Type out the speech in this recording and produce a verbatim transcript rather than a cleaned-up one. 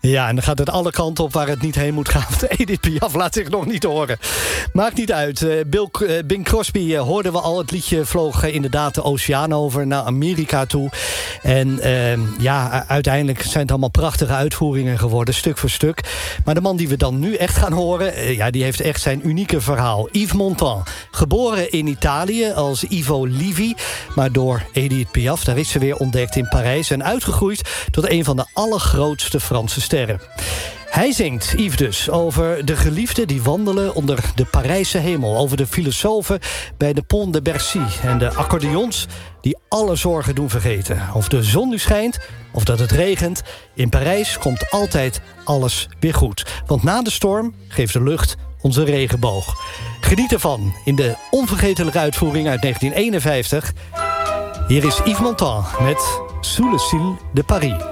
Ja, en dan gaat het alle kanten op waar het niet heen moet gaan. Edith Piaf laat zich nog niet horen. Maakt niet uit. Uh, Bill, uh, Bing Crosby uh, hoorden we al. Het liedje vloog uh, inderdaad de oceaan over naar Amerika toe. En uh, ja, uiteindelijk zijn het allemaal prachtige uitvoeringen geworden, stuk voor stuk. Maar de man die we dan nu echt gaan horen, uh, ja, die heeft echt zijn unieke verhaal. Yves Montand, geboren in Italië als Ivo Livi, maar door Edith Piaf, daar is ze weer ontdekt in Parijs en uitgegroeid tot een van de allergrootste Franse sterren. Hij zingt, Yves dus, over de geliefden die wandelen onder de Parijse hemel, over de filosofen bij de Pont de Bercy en de accordeons die alle zorgen doen vergeten. Of de zon nu schijnt, of dat het regent, in Parijs komt altijd alles weer goed. Want na de storm geeft de lucht onze regenboog. Geniet ervan in de onvergetelijke uitvoering uit negentien eenenvijftig. Hier is Yves Montand met Sous le ciel de Paris.